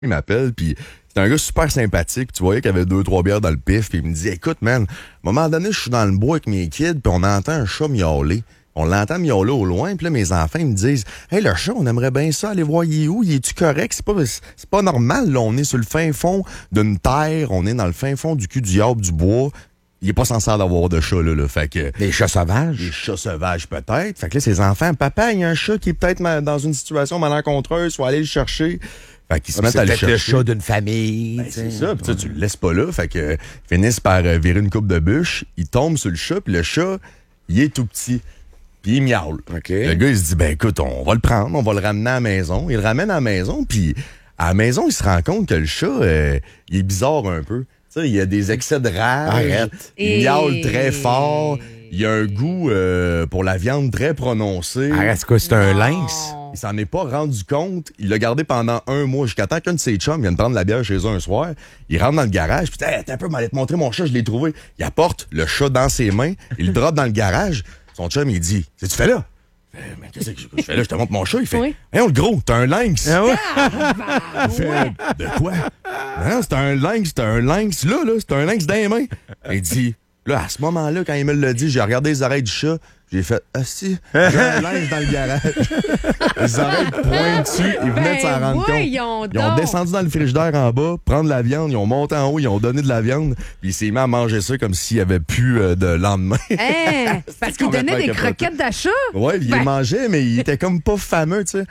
il m'appelle, puis c'est un gars super sympathique. Tu voyais qu'il avait 2-3 bières dans le pif, puis il me dit, écoute, man, à un moment donné, je suis dans le bois avec mes kids, puis on entend un chat miauler. On l'entend miauler au loin, puis là, mes enfants, ils me disent, hey, le chat, on aimerait bien ça, aller voir, il est où? Il est-tu correct? C'est pas normal, là. On est sur le fin fond d'une terre, on est dans le fin fond du cul du diable du bois. Il est pas censé en avoir de chat, là. Fait que. Des chats sauvages? Des chats sauvages, peut-être. Fait que là, ses enfants, papa, il y a un chat qui est peut-être dans une situation malencontreuse, faut aller le chercher. Fait qu'ils se mettent à le chercher. Le chat d'une famille. Ben, c'est ça. Puis tu le laisses pas là. Fait que ils finissent par virer une coupe de bûche. Ils tombent sur le chat, puis le chat, il est tout petit. Puis il miaule. Okay. Le gars, il se dit, ben écoute, on va le prendre, on va le ramener à la maison. Il le ramène à la maison, puis à la maison, il se rend compte que le chat, il est bizarre un peu. Tu sais, il y a des excès de rage. Arrête. Il miaule très fort. Il y a un goût pour la viande très prononcé. Arrête, c'est quoi, c'est un lynx? Il s'en est pas rendu compte. Il l'a gardé pendant 1 mois, jusqu'à temps qu'un de ses chums vienne prendre la bière chez eux un soir. Il rentre dans le garage, puis t'as un peu, m'allais te montrer mon chat, je l'ai trouvé. Il apporte le chat dans ses mains, il le drop dans le garage. Son chum, il dit, qu'est-ce que tu fais là? Mais qu'est-ce que je fais là? Je te montre mon chat. Il fait, oui. Hey, le gros, t'as un lynx. Ah ouais? Il fait, de quoi? Non, c'est un lynx là, c'est un lynx dans les mains. Il dit, là, à ce moment-là, quand il me l'a dit, j'ai regardé les oreilles du chat, j'ai fait, ah si, j'ai un lynx dans le garage. Les oreilles pointues, ils venaient de s'en rendre compte. Ils ont descendu dans le frigidaire en bas, prendre la viande, ils ont monté en haut, ils ont donné de la viande, puis il s'est mis à manger ça comme s'il n'y avait plus de lendemain. Hein? Parce qu'il donnait des croquettes d'achat? Ouais, il les mangeait, mais il était comme pas fameux, tu sais.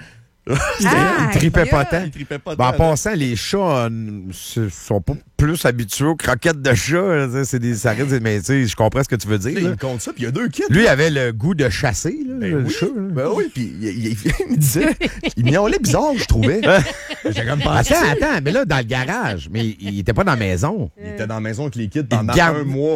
Il tripait pas tant. Il tripait pas Ben, en tant. passant, les chats sont pas plus habitués aux croquettes de chat. Ça reste, mais tu sais, je comprends ce que tu veux dire. Il Là. me compte ça, puis il y a 2 kits. Lui, il avait le goût de chasser, là, le oui, chat. Là. Ben oui, puis il me disait, il miaulait bizarre, je trouvais. J'ai comme pensé. Attends, mais là, dans le garage, mais il était pas dans la maison. Il était dans la maison avec les kids pendant garde- 1 mois.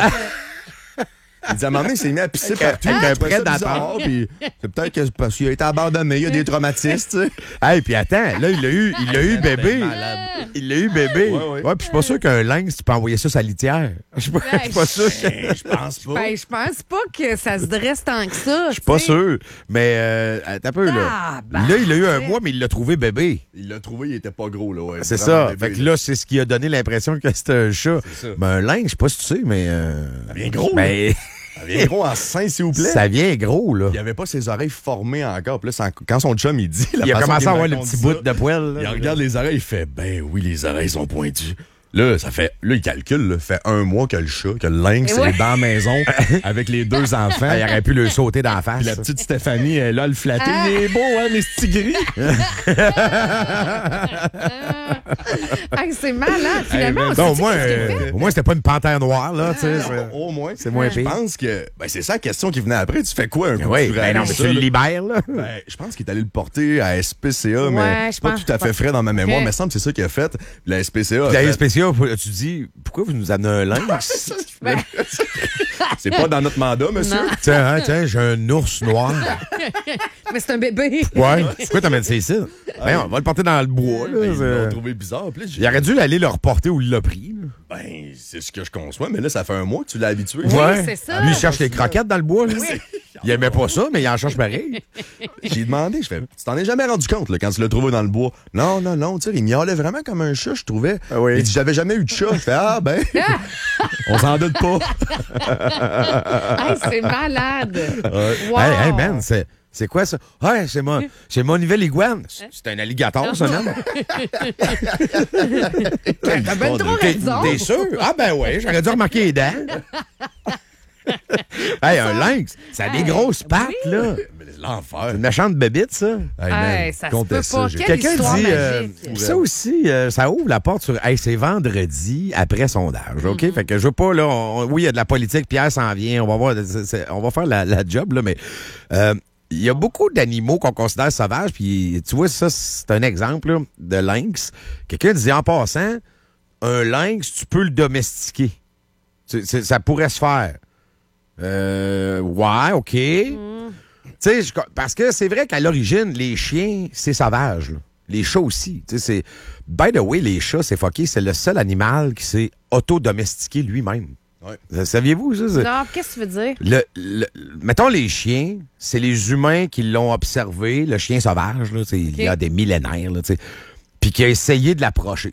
Il dit à un moment donné, il s'est mis à pisser partout. avec Il un trouvait prêt ça bizarre, d'attente. puis c'est peut-être que c'est parce qu'il a été abandonné, il y a des traumatismes, tu sais. Hey, puis attends, là, il l'a eu bébé. malade. Il l'a eu bébé. Ouais. Ouais, puis je suis pas sûr qu'un lynx, tu peux envoyer ça sur la litière. Je suis pas sûr. Je pense pas. Ben, je pense pas que ça se dresse tant que ça. Je suis pas sûr. Mais attends un peu, là. Ah, ben, Là, il a eu 1 mois, mais il l'a trouvé bébé. Il l'a trouvé, il était pas gros, là. Ouais. C'est Vraiment ça. bébé, Fait que là, c'est ce qui a donné l'impression que c'était un chat. C'est ça. Mais un lynx, je sais pas si tu sais, mais. Ça vient gros, Ben, Ça vient gros en sein, s'il vous plaît. ça vient gros, là. Il avait pas ses oreilles formées encore. Puis là, quand son chum, il dit... Il a commencé à avoir le petit bout de poil. Il regarde les oreilles, il fait, ben oui, les oreilles sont pointues. Là, il calcule, là, fait 1 mois que le chat, que le lynx Et ouais. est dans la maison avec les 2 enfants. Il aurait pu le sauter d'en face. Puis la petite Stéphanie, elle a le flatté. Ah. Il est beau, hein, mes petits gris. Hey, c'est malade, finalement. Hey, on man, s'est Non, dit au moins, qu'est-ce qu'il fait? au moins, c'était pas une panthère noire, là, tu sais. Au moins. C'est moins Je pire. pense que, c'est ça la question qui venait après. Tu fais quoi un coup? Oui, tu ben non, mais réalises tu ça, le là? libères, là. Ben, je pense qu'il est allé le porter à SPCA, mais Ouais, je pas pense tout à fait frais dans ma mémoire. Ok. Mais il semble que c'est ça qu'il a fait. Puis la SPCA. a Puis fait- la spécial, tu dis, pourquoi vous nous amenez un lynx? Ben, C'est pas dans notre mandat, monsieur. Non. Tiens, j'ai un ours noir. mais c'est un bébé. Ouais. Pourquoi t'amènes ça ici? Ben, on va le porter dans le bois, là. Ben, ils l'ont C'est- trouvé bizarre. Puis là, Il aurait dû aller le reporter où il l'a pris. là. ben, c'est ce que je conçois, mais là, ça fait 1 mois que tu l'as habitué. c'est ça. Lui, il cherche les croquettes dans le bois. Là. Il aimait pas ça, mais il en cherche pareil. J'ai demandé, je fais, tu t'en es jamais rendu compte là, quand tu l'as trouvé dans le bois? Non, tu sais, il miaulait vraiment comme un chat, je trouvais. Ah oui. Il dit, j'avais jamais eu de chat. Je fais, ah ben, on s'en doute pas. Hey, c'est malade. Wow. Hey, man, c'est quoi ça? Ouais, c'est mon nouvelle iguane. C'est un alligator, ça, non? T'as bien trop raison. T'es sûr? Ah, ben ouais, j'aurais dû remarquer les dents. Hey, un lynx, ça a des grosses pattes, là. Mais l'enfer. C'est une méchante bébite, ça. Hey, man, Hey, ça se comptez peut pas. j'ai- Quelle Quelqu'un histoire dit, magique. ça aussi, ça ouvre la porte sur, hey, c'est vendredi après sondage, OK? Fait que je veux pas, là, oui, il y a de la politique, Pierre s'en vient, on va voir, on va faire la job, là, mais il y a beaucoup d'animaux qu'on considère sauvages, puis tu vois, ça, c'est un exemple là, de lynx. Quelqu'un disait, en passant, un lynx, tu peux le domestiquer. Ça pourrait se faire. Ouais, OK. Tu sais, parce que c'est vrai qu'à l'origine, les chiens, c'est sauvage. Là. Les chats aussi. Tu sais, c'est... By the way, les chats, c'est fucké. C'est le seul animal qui s'est auto-domestiqué lui-même. Ouais. Saviez-vous ça? Non, qu'est-ce que tu veux dire? Mettons, les chiens, c'est les humains qui l'ont observé. Le chien sauvage, là, il y a des millénaires. Là, tu sais. puis qui a essayé de l'approcher.